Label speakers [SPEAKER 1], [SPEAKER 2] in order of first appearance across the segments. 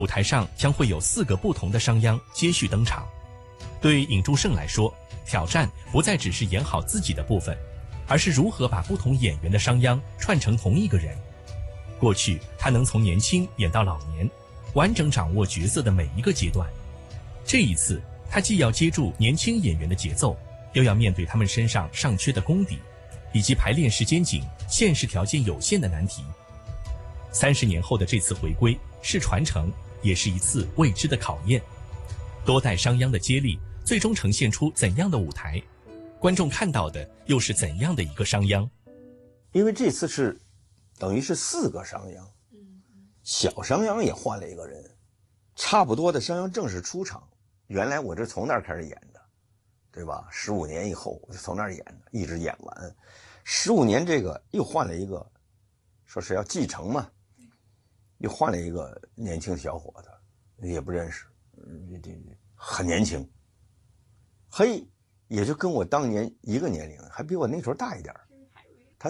[SPEAKER 1] 舞台上将会有4个不同的商鞅接续登场。对尹祝胜来说，挑战不再只是演好自己的部分，而是如何把不同演员的商鞅串成同一个人。过去他能从年轻演到老年，完整掌握角色的每一个阶段。这一次，他既要接住年轻演员的节奏，又要面对他们身上尚缺的功底，以及排练时间紧、现实条件有限的难题。30年后的这次回归，是传承，也是一次未知的考验。多代商鞅的接力，最终呈现出怎样的舞台？观众看到的又是怎样的一个商鞅？
[SPEAKER 2] 因为这次是等于是4个商鞅，小商鞅也换了一个人，差不多的商鞅正式出场。原来我这从那儿开始演的，对吧？15年以后我就从那儿演的，一直演完。15年这个又换了一个，说是要继承嘛，又换了一个年轻小伙子，也不认识，很年轻，嘿，也就跟我当年一个年龄，还比我那时候大一点。他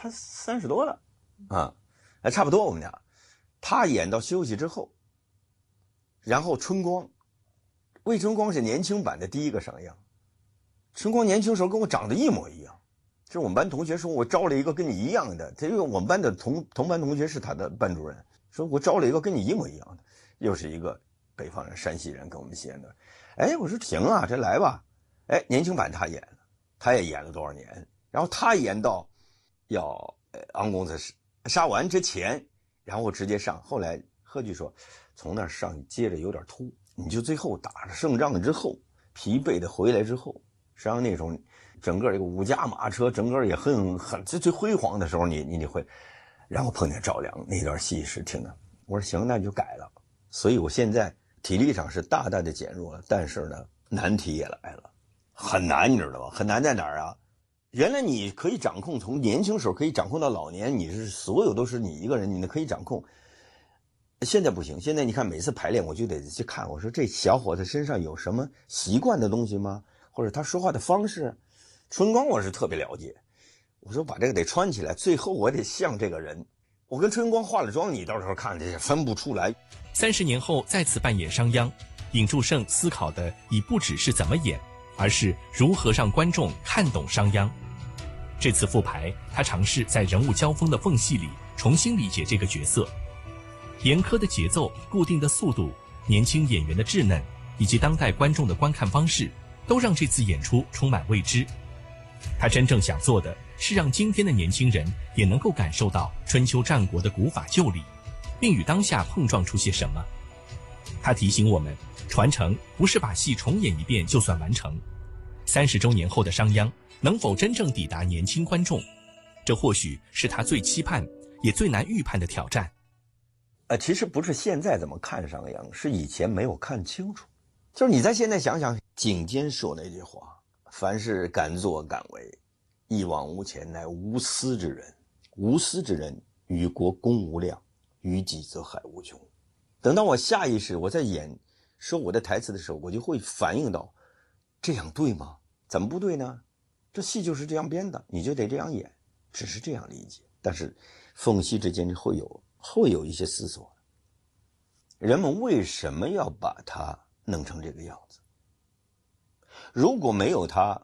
[SPEAKER 2] 30多了啊，差不多我们俩。他演到休息之后，然后春光，魏春光是年轻版的第一个商鞅。春光年轻时候跟我长得一模一样，就是我们班同学说我招了一个跟你一样的，他因为我们班的同班同学是他的班主任，说我招了一个跟你一模一样的，又是一个北方人，山西人，跟我们西安的。哎，我说行啊，这来吧。哎，年轻版他演了，他也演了多少年，然后他演到要昂公子杀完之前，然后直接上。后来贺剧说，从那儿上接着有点突，你就最后打了胜仗之后，疲惫的回来之后，实际上那种整个这个5驾马车，整个也很最辉煌的时候，你会，然后碰见赵良那段戏是挺的。我说行，那你就改了。所以我现在体力上是大大的减弱了，但是呢，难题也来了，很难，你知道吧？很难在哪儿啊？原来你可以掌控，从年轻时候可以掌控到老年，你是所有都是你一个人，你可以掌控。现在不行，现在你看每次排练我就得去看，我说这小伙子身上有什么习惯的东西吗？或者他说话的方式？春光我是特别了解，我说把这个得穿起来，最后我得像这个人。我跟春光化了妆，你到时候看这分不出来。
[SPEAKER 1] 30年后再次扮演商鞅，尹祝胜思考的已不只是怎么演，而是如何让观众看懂商鞅。这次复排，他尝试在人物交锋的缝隙里重新理解这个角色。严苛的节奏、固定的速度、年轻演员的稚嫩，以及当代观众的观看方式，都让这次演出充满未知。他真正想做的是让今天的年轻人也能够感受到春秋战国的古法旧理，并与当下碰撞出些什么。他提醒我们，传承不是把戏重演一遍就算完成。30周年后的商鞅能否真正抵达年轻观众，这或许是他最期盼也最难预判的挑战。
[SPEAKER 2] 其实不是现在怎么看商鞅，是以前没有看清楚。就是你在现在想想，景监说那句话，凡是敢作敢为，一往无前，乃无私之人。无私之人，与国功无量，于己则害无穷。等到我下意识我在说我的台词的时候，我就会反应到，这样对吗？怎么不对呢？这戏就是这样编的，你就得这样演，只是这样理解。但是缝隙之间会有一些思索，人们为什么要把它弄成这个样子？如果没有它，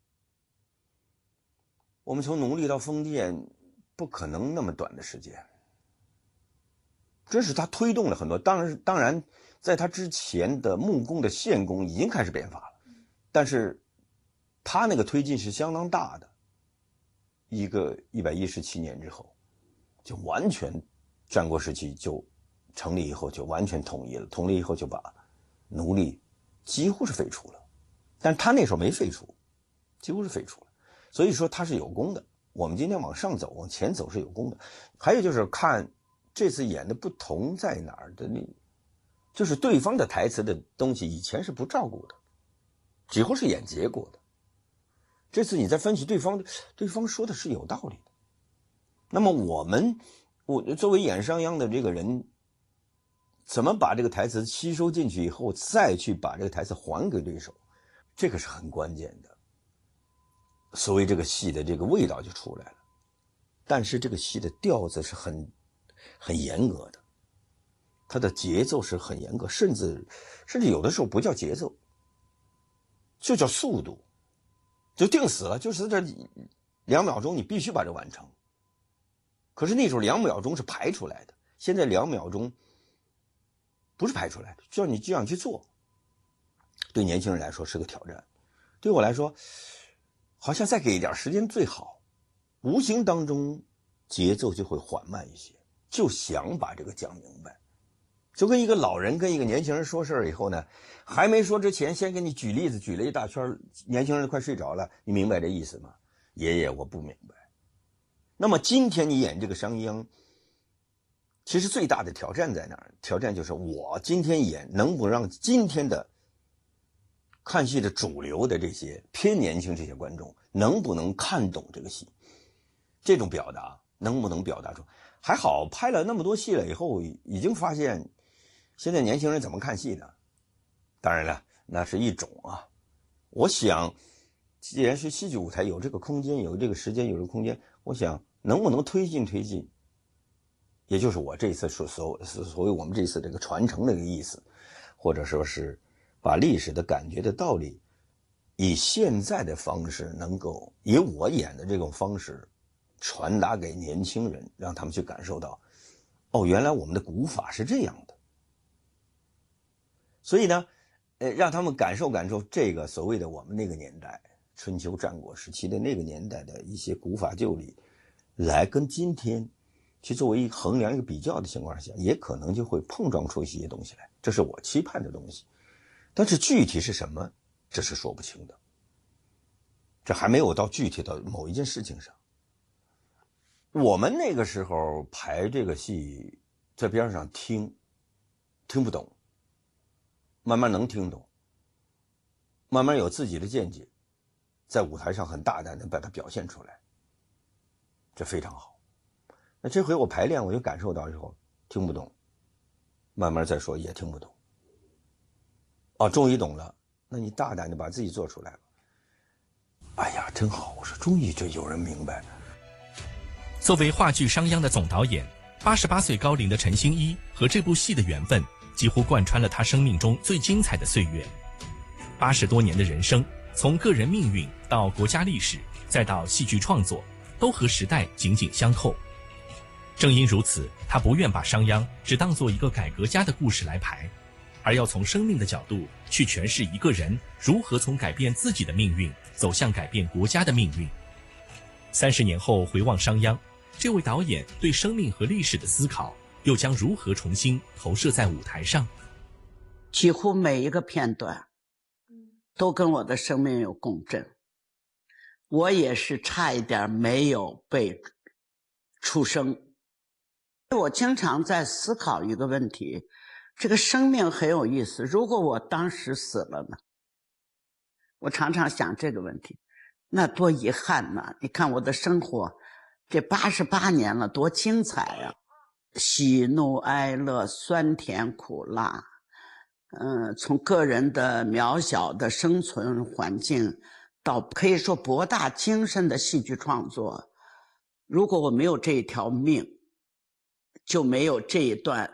[SPEAKER 2] 我们从奴隶到封建不可能那么短的时间。这是他推动了很多，当然在他之前的木工的线工已经开始变法了，但是他那个推进是相当大的。一个117年之后，就完全战国时期就成立以后就完全统一了，统一以后就把奴隶几乎是废除了，但他那时候没废除，几乎是废除了，所以说他是有功的。我们今天往上走，往前走是有功的。还有就是看这次演的不同在哪儿的，就是对方的台词的东西以前是不照顾的，几乎是演结果的。这次你在分析对方说的是有道理的。那么我作为演商鞅的这个人，怎么把这个台词吸收进去以后，再去把这个台词还给对手，这个是很关键的。所谓这个戏的这个味道就出来了。但是这个戏的调子是很严格的， 它的节奏是很严格，甚至有的时候不叫节奏，就叫速度，就定死了，就是这2秒钟你必须把这完成。可是那时候2秒钟是排出来的，现在2秒钟不是排出来的，就要你这样去做。对年轻人来说是个挑战，对我来说好像再给一点时间最好，无形当中节奏就会缓慢一些，就想把这个讲明白。就跟一个老人跟一个年轻人说事儿以后呢，还没说之前先给你举例子，举了一大圈，年轻人快睡着了，你明白这意思吗？爷爷，我不明白。那么今天你演这个商鞅，其实最大的挑战在哪儿？挑战就是我今天演能不让今天的看戏的主流的这些偏年轻这些观众能不能看懂这个戏，这种表达能不能表达出？还好拍了那么多戏了以后，已经发现现在年轻人怎么看戏呢？当然了，那是一种啊。我想既然是戏剧舞台，有这个空间，有这个时间，有这个空间，我想能不能推进，也就是我这次所谓我们这次这个传承的一个意思，或者说是把历史的感觉的道理以现在的方式，能够以我演的这种方式传达给年轻人，让他们去感受到，哦，原来我们的古法是这样的。所以呢，让他们感受这个所谓的我们那个年代春秋战国时期的那个年代的一些古法旧理，来跟今天去作为一个衡量一个比较的情况下，也可能就会碰撞出一些东西来，这是我期盼的东西。但是具体是什么，这是说不清的，这还没有到具体的某一件事情上。我们那个时候排这个戏，在边上听不懂，慢慢能听懂，慢慢有自己的见解，在舞台上很大胆的把它表现出来，这非常好。那这回我排练，我就感受到以后听不懂，慢慢再说也听不懂。哦，终于懂了，那你大胆的把自己做出来了。哎呀，真好！我说终于就有人明白。
[SPEAKER 1] 作为话剧《商鞅》的总导演，88岁高龄的陈星一和这部戏的缘分，几乎贯穿了他生命中最精彩的岁月。80多年的人生，从个人命运到国家历史，再到戏剧创作，都和时代紧紧相扣。正因如此，他不愿把商鞅只当作一个改革家的故事来排，而要从生命的角度去诠释一个人如何从改变自己的命运走向改变国家的命运。30年后回望商鞅，这位导演对生命和历史的思考又将如何重新投射在舞台上？
[SPEAKER 3] 几乎每一个片段都跟我的生命有共振。我也是差一点没有被出生。我经常在思考一个问题，这个生命很有意思，如果我当时死了呢？我常常想这个问题，那多遗憾呐！你看我的生活这88年了，多精彩啊，喜怒哀乐酸甜苦辣，从个人的渺小的生存环境到可以说博大精深的戏剧创作。如果我没有这一条命，就没有这一段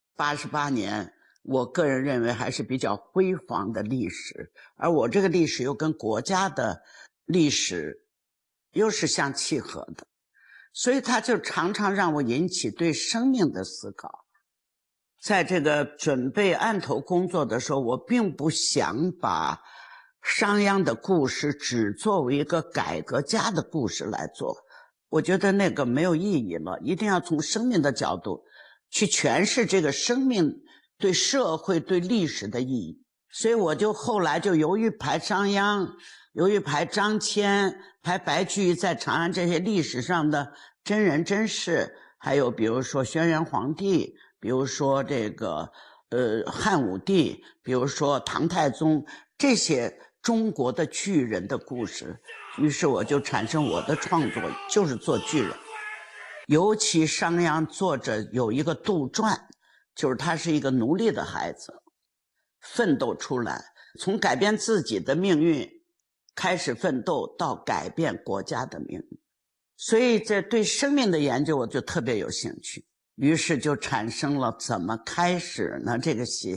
[SPEAKER 3] 88年我个人认为还是比较辉煌的历史，而我这个历史又跟国家的历史又是相契合的，所以它就常常让我引起对生命的思考。在这个准备案头工作的时候，我并不想把商鞅的故事只作为一个改革家的故事来做，我觉得那个没有意义了，一定要从生命的角度去诠释这个生命对社会对历史的意义。所以我就后来就由于排商鞅，由于排张骞，排白居易在长安这些历史上的真人真事，还有比如说轩辕皇帝，比如说这个汉武帝，比如说唐太宗，这些中国的巨人的故事，于是我就产生我的创作就是做巨人。尤其商鞅作者有一个杜撰，就是他是一个奴隶的孩子，奋斗出来，从改变自己的命运开始奋斗到改变国家的命运。所以这对生命的研究我就特别有兴趣。 于是就产生了怎么开始呢？这个戏